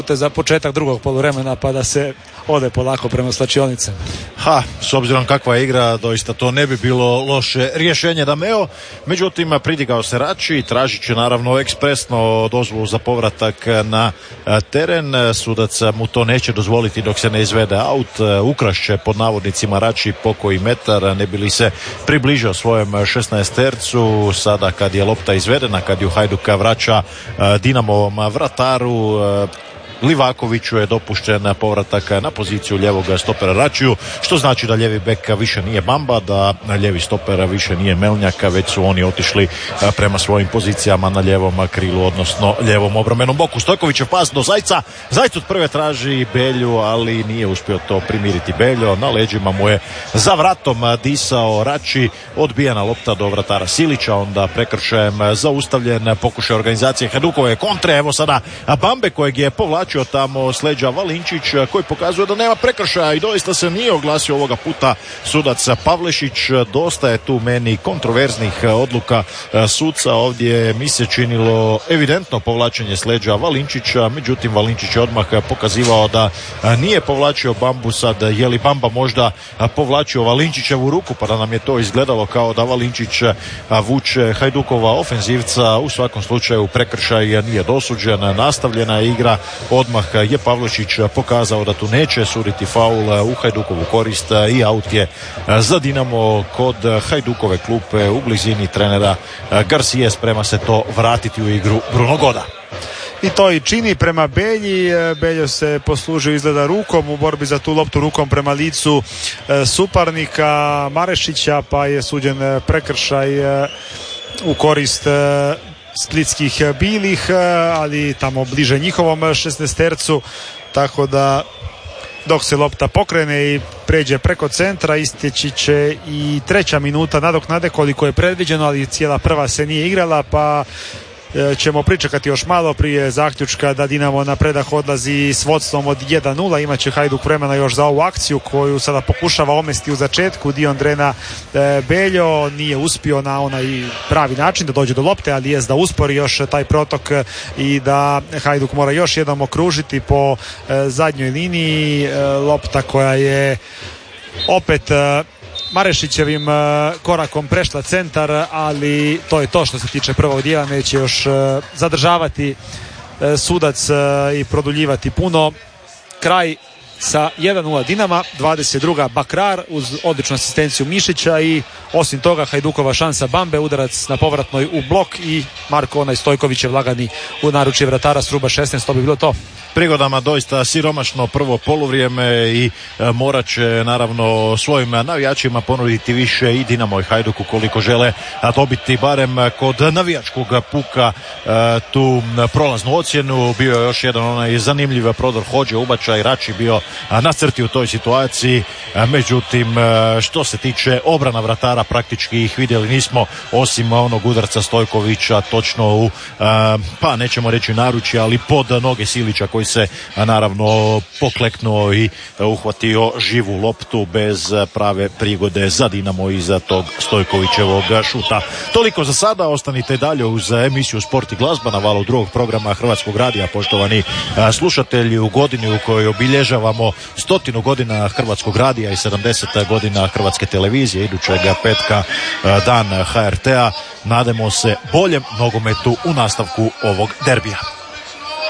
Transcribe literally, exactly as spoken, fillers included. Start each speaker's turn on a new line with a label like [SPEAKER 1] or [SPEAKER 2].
[SPEAKER 1] za početak drugog poluvremena pa da se ode polako prema slačionicama.
[SPEAKER 2] Ha, s obzirom kakva je igra, doista to ne bi bilo loše rješenje Dameo. Međutim, pridigao se Rači, tražit će naravno ekspresno dozvolu za povratak na teren. Sudac mu to neće dozvoliti dok se ne izvede aut. Ukrašće pod navodnicima Rači pokoji metar, ne bi li se približio svojem šesnaestercu. Sada kad je lopta izvedena, kad ju Hajduka vraća Dinamovom vrataru, Livakoviću je dopušten povratak na poziciju ljevog stopera Račiju, što znači da ljevi bek više nije Bamba, da ljevi stoper više nije Melnjak, već su oni otišli prema svojim pozicijama na ljevom krilu, odnosno ljevom obrambenom boku. Stojkovićev pas do Zajca, Zajc od prve traži Belju, ali nije uspio to primiriti Beljo, na leđima mu je za vratom disao Rači, odbijena lopta do vratara Silića, onda prekršajem zaustavljen pokušaj organizacije Hajdukove kontre. Evo sada Bambe kojeg je povlačio tamo s leđa Valinčić, koji pokazuje da nema prekršaja i doista se nije oglasio ovoga puta sudac Pavlešić. Dosta je tu meni kontroverznih odluka suca. Ovdje mi se činilo evidentno povlačenje s leđa Valinčića, međutim Valinčić je odmah pokazivao da nije povlačio Bambu. Sad je li Bamba možda povlačio Valinčićevu ruku, pa da nam je to izgledalo kao da Valinčić vuče Hajdukova ofenzivca. U svakom slučaju prekršaj nije dosuđen, nastavljena je igra. Odmah je Pavlošić pokazao da tu neće suditi faul u Hajdukovu korist i aut je za Dinamo kod Hajdukove klupe u blizini trenera Garcije. Sprema se to vratiti u igru Bruno Goda.
[SPEAKER 1] I to i čini prema Belji. Beljo se poslužio izgleda rukom u borbi za tu loptu, rukom prema licu suparnika Marešića, pa je suđen prekršaj u korist splitskih bilih, ali tamo bliže njihovom šesnaestercu, tako da dok se lopta pokrene i pređe preko centra, isteći će i treća minuta nadoknade koliko je predviđeno, ali cijela prva se nije igrala, pa ćemo pričekati još malo prije zaključka da Dinamo na predah odlazi s vodstvom od jedan nula. Imaće Hajduk vremena još za ovu akciju koju sada pokušava omesti u začetku Dion Drena Beljo. Nije uspio na onaj pravi način da dođe do lopte, ali jest da uspori još taj protok i da Hajduk mora još jednom okružiti po zadnjoj liniji. Lopta koja je opet Marešićevim korakom prešla centar, ali to je to što se tiče prvog dijela. Neće još zadržavati sudac i produljivati puno. Kraj sa jedan nula Dinama, dvadeset druga Bakrar uz odličnu asistenciju Mišića i osim toga Hajdukova šansa Bambe, udarac na povratnoj u blok i Marko onaj Stojkovićev lagani u naručje vratara s ruba šesnaest. To bi bilo to.
[SPEAKER 2] Prigodama doista siromašno prvo poluvrijeme i e, morat će naravno svojim navijačima ponuditi više i Dinamo i Hajduk ukoliko žele dobiti barem kod navijačkog puka e, tu prolaznu ocjenu. Bio je još jedan onaj zanimljiv prodor Hođe, ubačaj, Rači bio na crti u toj situaciji, e, međutim e, što se tiče obrana vratara praktički ih vidjeli nismo, osim onog udarca Stojkovića točno u, e, pa nećemo reći naručje, ali pod noge Silića koji se naravno pokleknuo i uhvatio živu loptu bez prave prigode za Dinamo iza tog Stojkovićevog šuta. Toliko za sada, ostanite dalje uz emisiju Sport i glazba na valu drugog programa Hrvatskog radija, poštovani slušatelji, u godini u kojoj obilježavamo stotinu godina Hrvatskog radija i sedamdeset godina Hrvatske televizije, idućeg petka dan H R T-a. Nadamo se boljem nogometu u nastavku ovog derbija.